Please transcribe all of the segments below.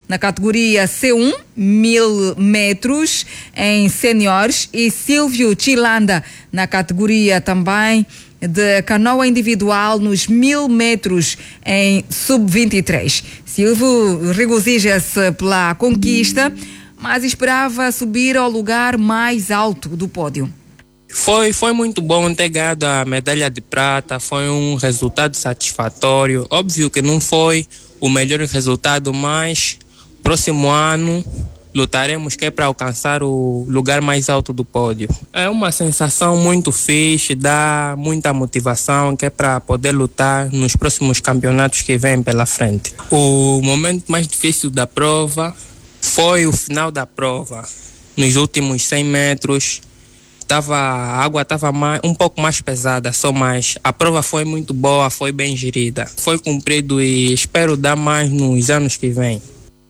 na categoria C1, 1000 metros em séniores, e Silvio Chilanda na categoria também de canoa individual nos 1000 metros em sub-23. Silvio regozija-se pela conquista, mas esperava subir ao lugar mais alto do pódio. Foi muito bom ter ganhado a medalha de prata, foi um resultado satisfatório. Óbvio que não foi o melhor resultado, mas próximo ano lutaremos para alcançar o lugar mais alto do pódio. É uma sensação muito fixe, dá muita motivação, que é para poder lutar nos próximos campeonatos que vêm pela frente. O momento mais difícil da prova foi o final da prova. Nos últimos 100 metros, a água estava um pouco mais pesada, mas a prova foi muito boa, foi bem gerida. Foi cumprido e espero dar mais nos anos que vêm.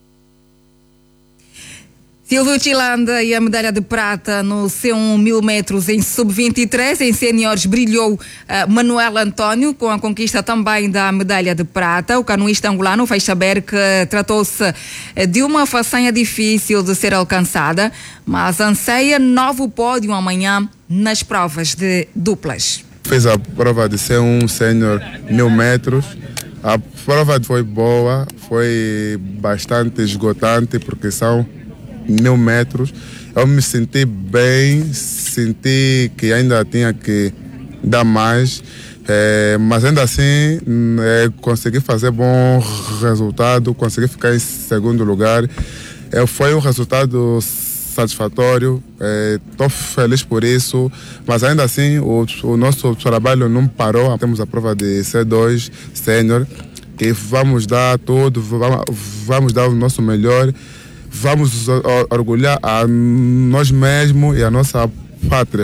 Silvio Chilanda e a medalha de prata no C1 1000 metros em sub-23. Em séniores brilhou Manuel António com a conquista também da medalha de prata. O canoísta angolano fez saber que tratou-se de uma façanha difícil de ser alcançada, mas anseia novo pódio amanhã nas provas de duplas. Fez a prova de C1 sénior 1000 metros. A prova foi boa, foi bastante esgotante porque são 1000 metros. Eu me senti bem, senti que ainda tinha que dar mais, mas ainda assim consegui fazer bom resultado, consegui ficar em segundo lugar. Foi um resultado satisfatório, estou feliz por isso, mas ainda assim o nosso trabalho não parou. Temos a prova de C2 Sênior e vamos dar tudo, vamos dar o nosso melhor. Vamos orgulhar a nós mesmos e a nossa pátria.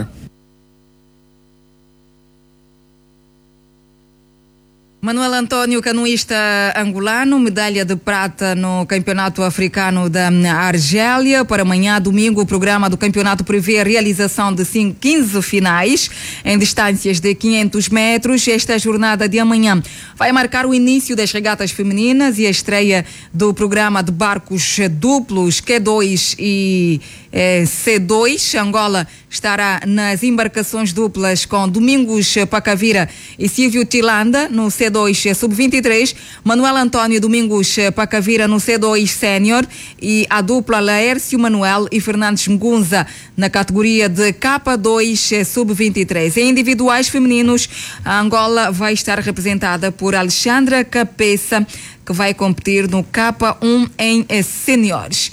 Manuel António, canoísta angolano, medalha de prata no Campeonato Africano da Argélia. Para amanhã, domingo, o programa do campeonato prevê a realização de 15 finais em distâncias de 500 metros. Esta jornada de amanhã vai marcar o início das regatas femininas e a estreia do programa de barcos duplos Q2 e C2. Angola estará nas embarcações duplas com Domingos Pacavira e Silvio Chilanda no C2 sub-23, Manuel António Domingos Pacavira no C2 sénior e a dupla Laércio Manuel e Fernandes Ngunza na categoria de K2 sub-23. Em individuais femininos, a Angola vai estar representada por Alexandra Capeça, que vai competir no K1 em séniores.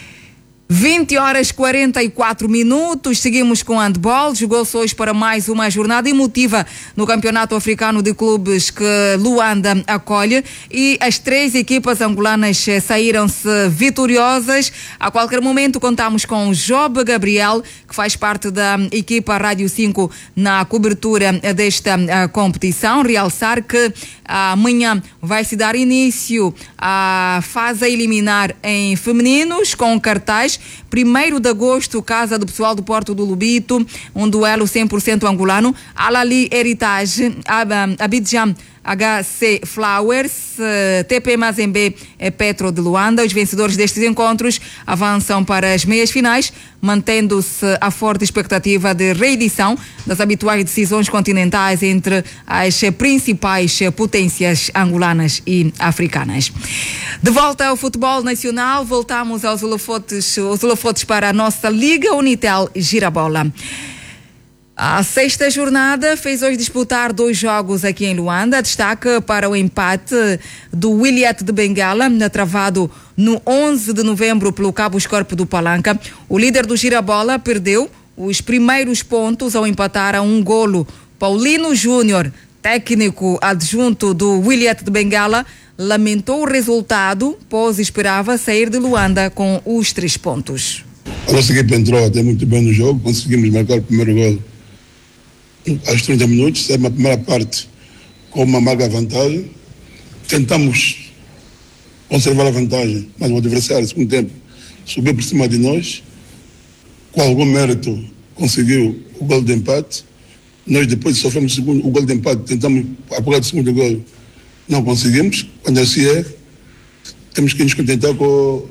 20h44. Seguimos com handball. Jogou-se hoje para mais uma jornada emotiva no Campeonato Africano de Clubes que Luanda acolhe e as 3 equipas angolanas saíram-se vitoriosas. A qualquer momento contamos com o Job Gabriel, que faz parte da equipa Rádio 5 na cobertura desta competição. Realçar que amanhã vai se dar início à fase a eliminar em femininos com cartaz 1º de agosto, Casa do Pessoal do Porto do Lubito, um duelo 100% angolano. Alali Heritage, Abidjan HC Flowers, TP Mazembe Petro de Luanda. Os vencedores destes encontros avançam para as meias finais, mantendo-se a forte expectativa de reedição das habituais decisões continentais entre as principais potências angolanas e africanas. De volta ao futebol nacional, voltamos aos holofotes para a nossa Liga Unitel Girabola. A 6ª jornada fez hoje disputar 2 jogos aqui em Luanda. Destaque para o empate do Wiliete de Bengala, travado no 11 de novembro pelo Cabo Escorpo do Palanca. O líder do Girabola perdeu os primeiros pontos ao empatar a 1 golo. Paulino Júnior, técnico adjunto do Wiliete de Bengala, lamentou o resultado, pois esperava sair de Luanda com os 3 pontos. A nossa equipe entrou até muito bem no jogo, conseguimos marcar o primeiro golo aos 30 minutos, é uma primeira parte com uma amarga vantagem. Tentamos conservar a vantagem, mas o adversário, no segundo tempo, subiu por cima de nós. Com algum mérito, conseguiu o gol de empate. Nós, depois de sofrermos o gol de empate, tentamos apagar o segundo gol. Não conseguimos. Quando assim é, temos que nos contentar com